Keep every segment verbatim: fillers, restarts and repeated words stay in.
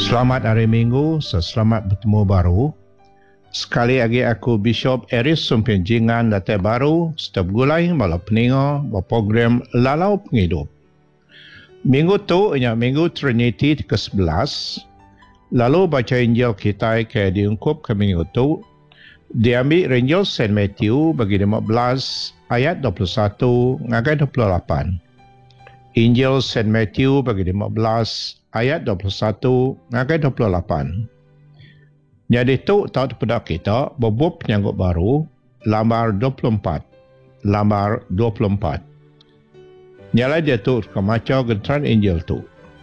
Selamat hari Minggu, selamat bertemu baru. Sekali lagi aku Bishop Eris Sumpenjingan Datai Baru, setiap gulai malam peningo berprogram Lalau Penghidup. Minggu tu ialah Minggu Trinity ke sebelas. Lalu baca Injil kita ke diungkup ke minggu tu. Diambil Injil Saint Matthew bagi lima belas ayat dua puluh satu ngagai dua puluh lapan. Injil Saint Matthew bagi lima belas ayat dua puluh satu ngagai dua puluh lapan. Jadi tu tahu kepada kita berbuat penyanggut baru lambar dua puluh empat. Lambar dua puluh empat. Nyala dia tu kemaca gentran Injil tu.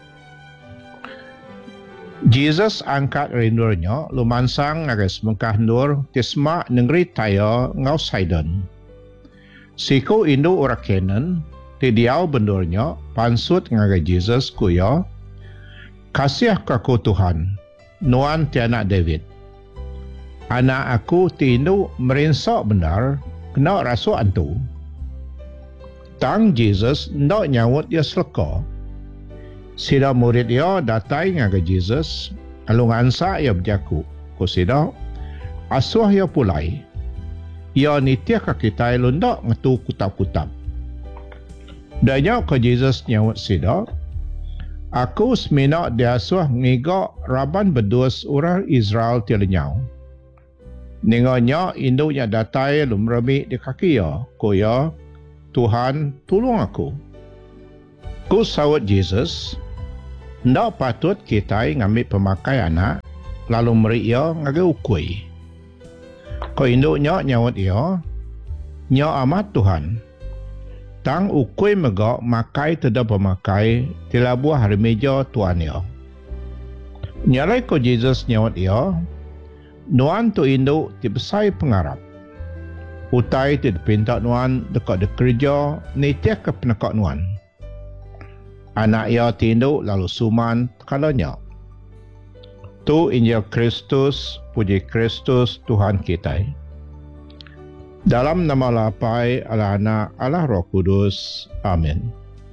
Jesus angkat rindunya lumansang ngagai semengkah nur tisma negeri Taya ngau Sidon. Siku Indo ora Kenan ti diau bendurnya pansut ngagai Jesus kuya kasih kaku Tuhan nuan ti anak David. Anak aku ti Indo merinsak benar kena rasu antu. Tang Jesus ndak nyawut dia seleka. Sida murid dia datai ngagai Jesus, alungan sa ia berjaku. Ko sida asuh ia pulai. Ia nitia ka kita lundak ngetu kutap-kutap. Danya ke Jesus nyawut sida, aku semina dia asuh ngigak raban bedus orang Israel tilenyau. Ninganya induknya datai lumrami di kaki ya, ko ya Tuhan tolong aku. Ku sawut Jesus, ndak patut kita ngambil pemakai anak lalu meri ia ngagai ukui. Ko induknya nyawut ia, nya amat Tuhan. Tang ukui megak makai tidak pemakai tila buah hari meja tuan ia. Nyalai ko Jesus nyawut ia, nuan tu induk tibesai pengarap. Utai ti dipinta nuan dekat de kerja ni tiak ke penekak nuan. Anak ia tinduk lalu suman kalanya. Tu Injil Kristus, puji Kristus Tuhan kita. Dalam nama lapai Allah Anak Allah Roh Kudus. Amin.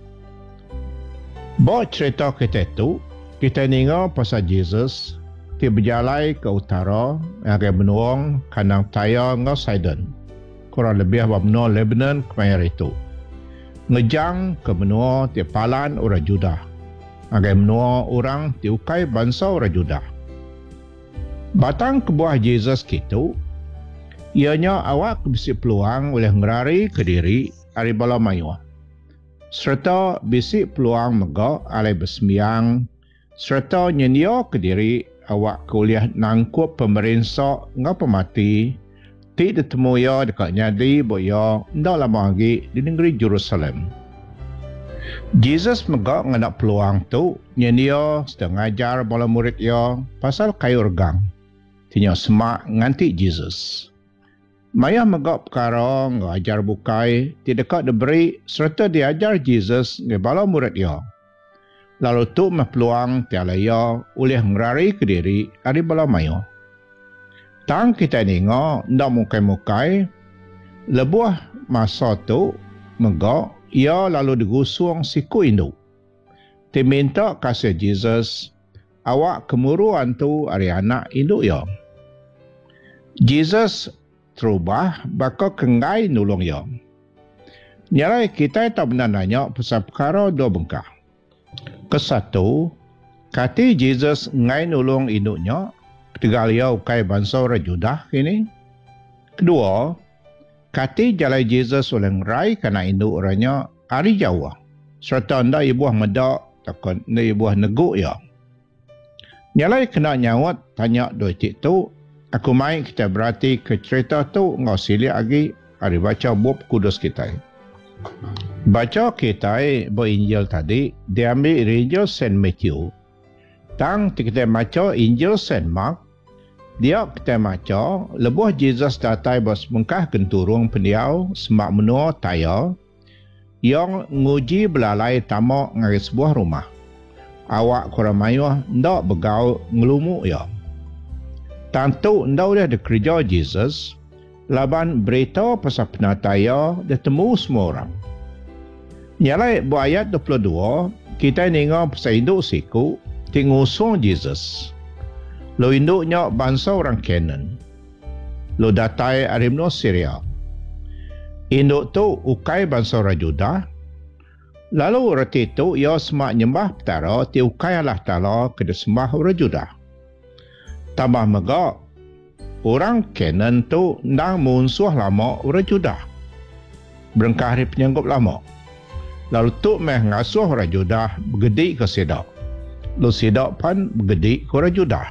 Bawa cerita kita tu, kita ninga pasal Jesus ti berjalai ke utara ngagai benuang kanang Taya ngau Sidon. Kurang lebih benua Lebanon kemayar itu. Ngejang ke benua ti palan orang Judah. Agai benua orang ti ukai bangsa orang Judah. Batang ke buah Jesus kitu, ianya awak bisi peluang oleh ngerari ke diri ari bala mayuah. Serta bisi peluang megak alai bersembiang, serta nyenyo ke diri awak kuliah nangkup pemerintah ngapa mati. Ti ditemu ya dekat nyadi boya ndak lama lagi di negeri Jerusalem. Jesus megak nganak peluang tu nyendia sedang ngajar bala murid ya pasal kayu regang. Tinya semak nganti Jesus. Maya megak perkara ngajar bukai ti dekat diberi serta diajar Jesus ngai bala murid ya. Lalu tu mah peluang ti alaya oleh ngerari ke diri ari bala mayo. Tang kita ningo ndak mukai-mukai lebuah masa tu megak ia lalu digusung siku induk. Ti minta kasih Jesus awak kemuruan tu ari anak induk ya. Jesus terubah bakal kengai nulung ya. Nyalai kita tak benar nanya pasal perkara dua bengkah. Kesatu, kati Jesus ngai nulung induknya tegal ia ukai bangsa orang Judah ini. Kedua, kati jalai Jesus oleh ngerai kana induk orangnya hari Jawa. Serta anda ibuah medak takut anda ibuah neguk ya. Nyalai kena nyawat tanya doi tik tu, aku mai kita berarti ke cerita tu ngau silik lagi hari baca buku kudus kita. Baca kita berinjil tadi diambil Injil Saint Matthew. Tang kita baca Injil Saint Mark. Dia kita baca lebuh Jesus datai bos mengkah kenturung pendiau semak menua Taya yang nguji belalai tamak ngari sebuah rumah. Awak kurang mayuh ndak begau ngelumuk ya. Tantu ndak udah dikerja Jesus laban berita pasal penataya ditemu semua orang. Nyalai bu ayat dua puluh dua kita ninga pasal induk siku ngusung Jesus. Lo induknya bangsa orang Canaan. Lo datai arimno Syria. Induk tu ukai bangsa orang Judah. Lalu reti tu ia semak nyembah petara ti ukai Allah Ta'ala kena sembah orang Judah. Tambah megak, orang Canaan tu ndang munsuh lama orang Judah. Berengkah hari penyanggup lama. Lalu tu meh ngasuh orang Judah bergedik ke Sidak. Lalu Sidak pun bergedik ke orang Judah.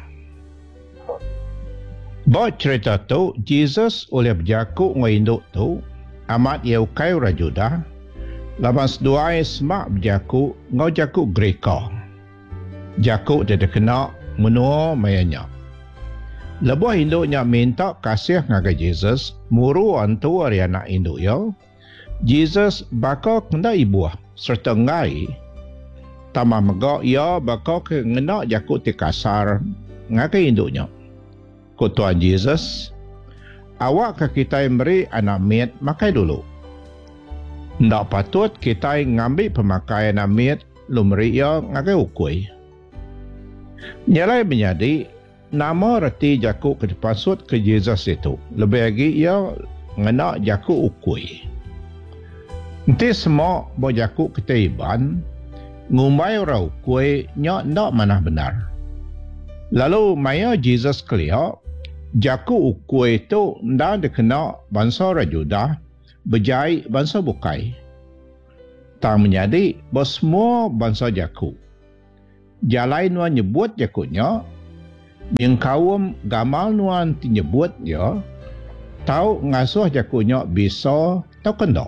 Buat cerita tu, Jesus oleh berjakuk dengan induk tu, amat ia ukai orang Judah. Laban seduai semak berjakuk ngau jakuk Greka. Jakuk dia kena menua mayanya. Lebuh induknya minta kasih ngagai Jesus, muru antu ari anak induk ya. Jesus bakal kena ibuah serta ngai. Tamah megak ia bakal kena jakuk ti kasar ngagai induknya. Ko Tuhan Jesus, awak ke kita beri anak miat makai dulu. Ndak patut kita ngambil pemakaian amit lumri ia ngagai ukui. Nyalai menjadi nama reti jakuk ke pasut ke Jesus itu. Lebih lagi ia ngena jakuk ukui. Nanti semua bo jakuk kita iban ngumbai orang ukui nyak ndak manah benar. Lalu maya Jesus kelia jakuk ukui itu ndak dikena bangsa orang Judah berjai bangsa bukai. Tak menjadi bahawa semua bangsa jakuk. Jalai nuan nyebut jakuknya, yang kaum gamal nuan nyebut ya, tahu ngasuh jakuknya bisa tau kendok.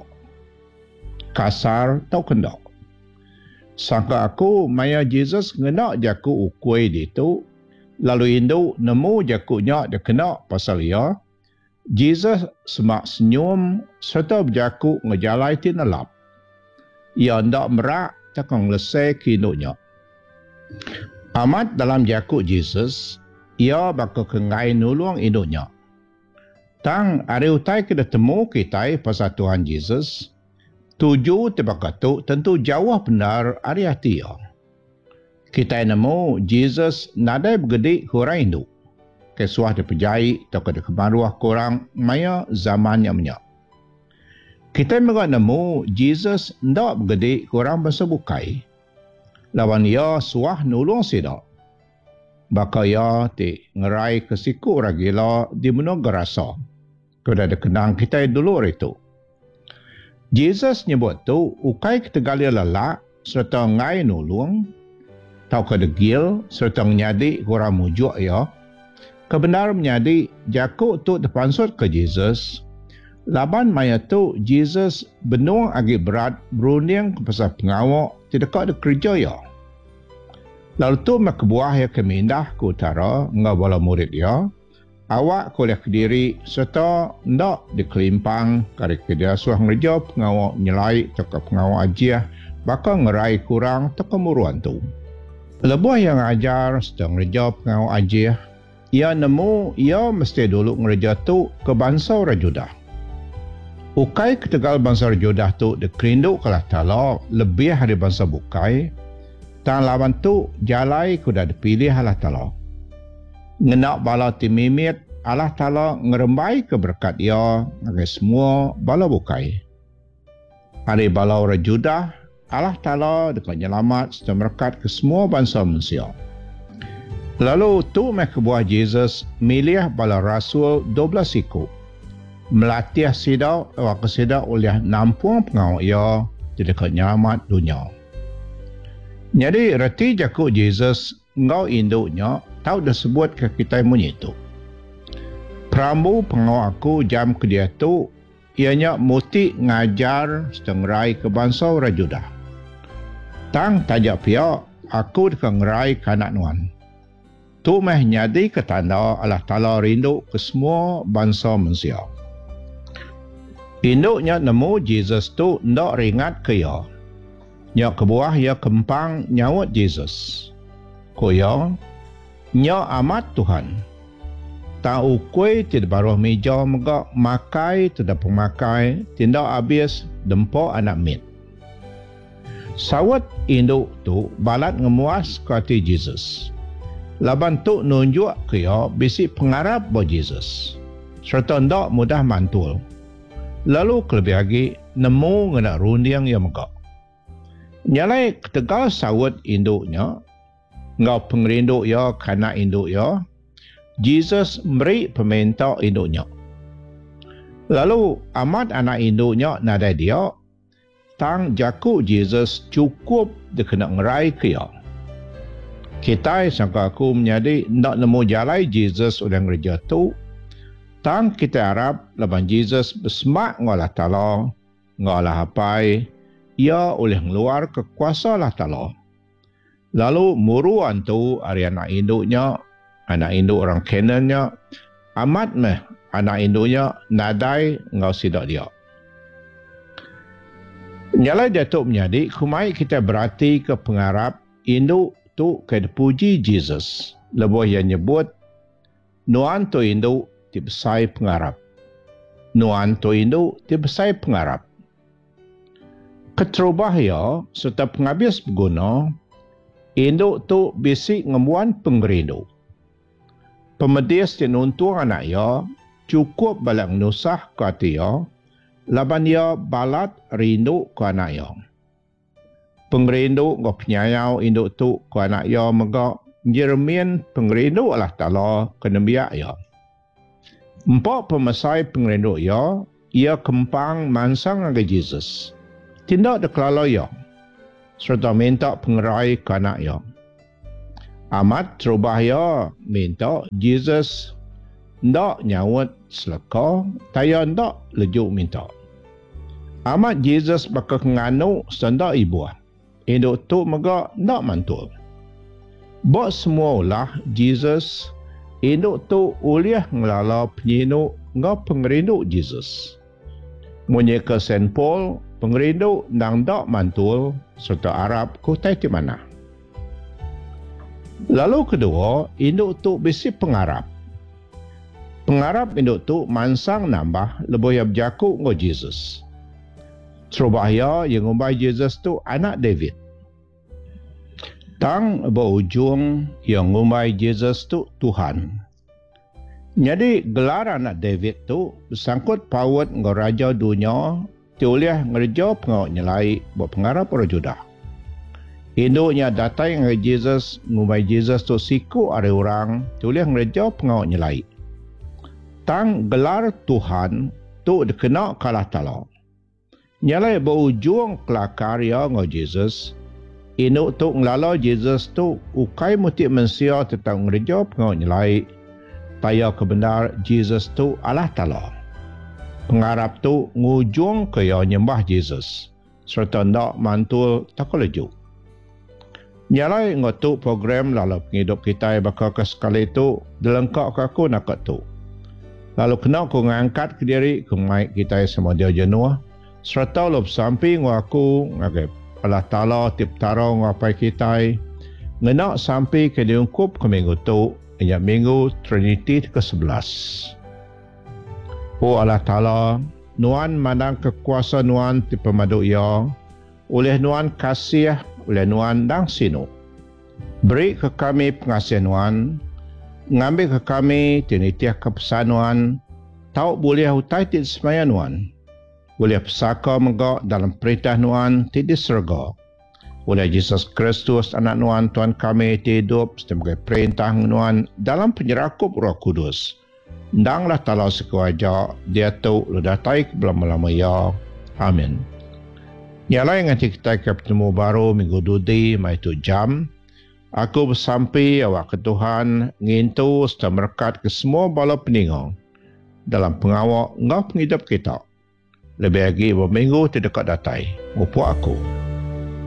Kasar tau kendok. Sangka aku maya Jesus ngenak jakuk ukui itu, lalu Hindu nemu jakuknya dia kena pasal ia, Jesus semak senyum serta berjakuk ngejalai tinelap. Ia hendak merak takang lesai kinuknya. Amat dalam jakuk Jesus, ia bakal kengai nulung induknya. Tang hari utai kita temu kita pasal Tuhan Jesus, tuju tebakatu tentu jauh benar hari hati ia. Kita nemu Jesus nadai bergedik kurang induk. Kesuah dipejai atau ke kemaruah korang maya zamannya menyak. Kita mereka nemu Jesus ndak bergedik korang bahasa bukai. Lawan ia suah nulung sidak. Baka ia ti ngerai kesiku ragila di menua gerasa. Kuda dikenang kita dulu itu. Jesus nyebut tu ukai ketegali lelak serta ngai nulung. Tau kedegil serta nyadi korang mujuk ia. Kebenar menjadi jakuk tu terpansut ke Jesus. Laban maya tu Jesus benung agak berat berunding ke pasal pengawak tidak ada kerja ya. Lalu tu mak buah ya kemindah ke utara ngau bala murid ya. Awak kuliah kediri serta ndak dikelimpang kari kedia suah ngerja pengawak nyelai atau pengawak ajiah bakal ngerai kurang atau kemuruan tu. Lebuh yang ajar sedang ngerja pengawak ajiah. Ia nemu, ia mesti dulu ngerja tu ke bangsa orang Judah. Ukai ketegal bangsa orang Judah tu dikerinduk kalah Ta'ala lebih dari bangsa bukai. Tan lawan tu jalai kuda dipilih Allah Ta'ala. Ngenak bala timimit Allah Ta'ala ngerembai keberkat ia agar semua bala bukai. Hari bala orang Judah, Allah Ta'ala dekat nyelamat serta berkat ke semua bangsa manusia. Lalu tu mereka buah Jesus milih bala rasul dua belas ikut. Melatih sidak, wakil sidak oleh nampung pengawal ia di dekat nyelamat dunia. Jadi reti jakuk Jesus ngau induknya tahu dah sebut ke kita bunyi itu. Prambu pengawal aku jam ke dia tu ianya muti ngajar setengrai ke bangsa orang Judah. Tang tajak pihak aku dekat ngerai kanak nuan. Tu meh nyadi ketanda Allah Ta'ala rindu ke semua bangsa manusia. Induknya nemu Jesus tu ndak ringat ke ia. Nya kebuah ia kempang nyawat Jesus. Ko ia, nya amat Tuhan. Tahu kue tidak baruh meja megak makai tidak pemakai tindak habis dempo anak mit. Sawat induk tu balat ngemuas ke hati Jesus. Laban tu nunjuk kaya bisi pengarap bo Jesus. Serta ndak mudah mantul. Lalu kelebih lagi nemu ngena rundiang yang megak. Nyalai ketegal sawat induknya, ngau pengerinduk ya kanak induk ya, Jesus beri peminta induknya. Lalu amat anak induknya nada dia, tang jaku Jesus cukup dia kena ngerai kaya. Kita sangka aku menyadi nak nemu jalai Jesus oleh ngereja tu, tang kita harap laban Jesus bersemak ngolah tala, ngolah hapai, ia oleh ngeluar ke kuasa Allah Ta'ala. Lalu muruan tu hari anak induknya, anak induk orang Kanannya, amat meh anak induknya nadai ngau sidak dia. Nyalai dia tu menjadi, kumai kita berarti ke pengarap induk tu ke puji Jesus. Lebih yang nyebut, nuan tu induk dibesai pengarap. Nuan tu induk dibesai pengarap. Keterubah ya, serta penghabis berguna, induk tu bisik ngemuan pengerindu. Pemedis yang untung anak ya, cukup balak nusah ke hati ya, laban ya balat rindu ke anak ya. Pengerindu ke penyayau induk tu ke anak ya megak, Jeremian pengerindu Allah Ta'ala ke nebiak ya. Empat pemesai pengerindu ya, ia kempang mansang dengan Jesus. Tindak dekelala ya, serta minta pengerai ke anak ya. Amat terubah ya, minta Jesus ndak nyawat selaka, taya ndak lejuk minta. Amat Jesus bakal nganu sendak ibu. Induk tu megak ndak mantul. Bak semua ulah Jesus, induk tu uliah ngelala penyinuk ngau pengerinduk Jesus. Munyi ke Saint Paul, pengerinduk nang ndak mantul serta Arab kutai di mana. Lalu kedua, induk tu bisi pengarap. Pengarap induk tu mansang nambah lebih yang berjaku ngau Jesus. Serubahnya yang ngumbai Jesus tu anak David. Tang berujung yang ngumbai Jesus tu Tuhan. Jadi gelar anak David tu bersangkut paut ngau raja dunia, tiuliah ngerja pengawak nyelai buat pengarap orang Judah. Induknya datai dengan Jesus, ngumbai Jesus tu siku ada orang, tiuliah ngerja pengawak nyelai. Tang gelar Tuhan tu dikena kalah tala. Nyalai berujung kelakar ya ngau Jesus, induk tu ngelala Jesus tu ukai mutik mensia tentang ngerja pengawak nyelai, taya kebenar Jesus tu Allah Ta'ala. Pengarap tu ngujung ke ya nyembah Jesus, serta ndak mantul tak lejuk. Nyalai ngotuk program lalu penghidup kita bakal ke sekali tu, dilengkap ke aku nak tu. Lalu kena aku ngangkat ke diri, ke mic kita semua dia jenuh, serta lop sampai ngaku ngagai Allah Ta'ala tip tarong ngapai kita, ngenak sampai ke diungkup ke minggu tu, yang minggu Trinity ke sebelas. Oh Allah Ta'ala, nuan mandang kekuasa nuan ti pemadu ia, oleh nuan kasih, oleh nuan dang sinu. Beri ke kami pengasihan nuan, ngambil ke kami tinitiah kepesan nuan, tau boleh hutai ti semaya nuan, boleh pesaka megak dalam perintah nuan ti di surga. Oleh Yesus Kristus anak nuan Tuhan kami ti hidup sebagai perintah nuan dalam penyerakup Roh Kudus. Ndanglah Ta'ala sekuaja dia tu ludatai belum-lama ya. Amin. Nyala yang nanti kita bertemu baru minggu dudi mai tu jam. Aku bersampai awak ke Tuhan ngintu serta merkat ke semua bala peninggal dalam pengawak ngau penghidup kita. Lebih lagi berminggu terdekat datai. Upuk aku.